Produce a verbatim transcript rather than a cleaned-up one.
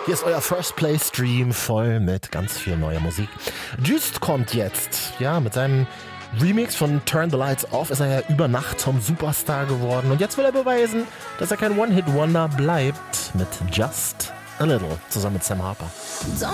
Hier ist euer First Play Stream voll mit ganz viel neuer Musik. Just kommt jetzt, ja, mit seinem Remix von Turn the Lights Off ist er ja über Nacht zum Superstar geworden. Und jetzt will er beweisen, dass er kein One-Hit-Wonder bleibt mit Just a Little zusammen mit Sam Harper. Don't